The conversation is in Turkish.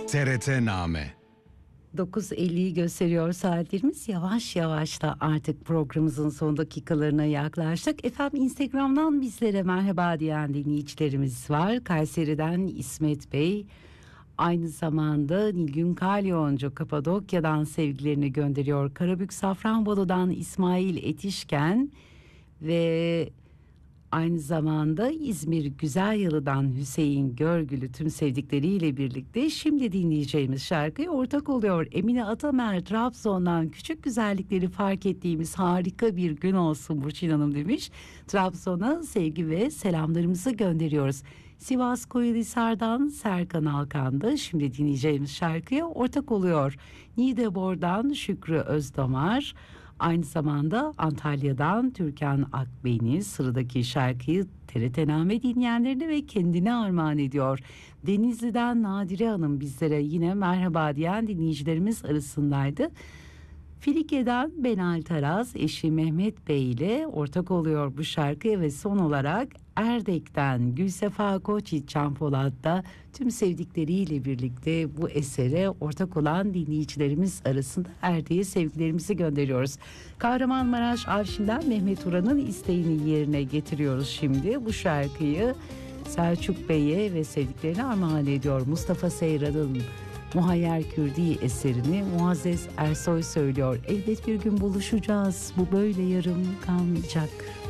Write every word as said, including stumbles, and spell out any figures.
T R T-Name. dokuz elliyi gösteriyor saatlerimiz. Yavaş yavaş da artık programımızın son dakikalarına yaklaştık. Efendim, Instagram'dan bizlere merhaba diyen dinleyicilerimiz var. Kayseri'den İsmet Bey, aynı zamanda Nilgün Kalyoncu Kapadokya'dan sevgilerini gönderiyor. Karabük Safranbolu'dan İsmail Etişken ve aynı zamanda İzmir Güzelyalı'dan Hüseyin Görgülü tüm sevdikleriyle birlikte şimdi dinleyeceğimiz şarkıya ortak oluyor. Emine Atamer Trabzon'dan küçük güzellikleri fark ettiğimiz harika bir gün olsun Burçin Hanım demiş. Trabzon'a sevgi ve selamlarımızı gönderiyoruz. Sivas Koyunhisar'dan Serkan Alkan da şimdi dinleyeceğimiz şarkıya ortak oluyor. Niğdebor'dan Şükrü Özdamar, aynı zamanda Antalya'dan Türkan Akbeyni sıradaki şarkıyı T R T-Name dinleyenlerine ve kendine armağan ediyor. Denizli'den Nadire Hanım bizlere yine merhaba diyen dinleyicilerimiz arasındaydı. Filike'den Benal Taraz eşi Mehmet Bey ile ortak oluyor bu şarkıya ve son olarak Erdek'ten Gülsefa Koçyiğit Çampolat'ta tüm sevdikleriyle birlikte bu esere ortak olan dinleyicilerimiz arasında Erdek'e sevgilerimizi gönderiyoruz. Kahramanmaraş Avşin'den Mehmet Uran'ın isteğini yerine getiriyoruz şimdi. Bu şarkıyı Selçuk Bey'e ve sevdiklerine armağan ediyor. Mustafa Seyran'ın Muhayyer Kürdi eserini Muazzez Ersoy söylüyor. Elbet bir gün buluşacağız, bu böyle yarım kalmayacak.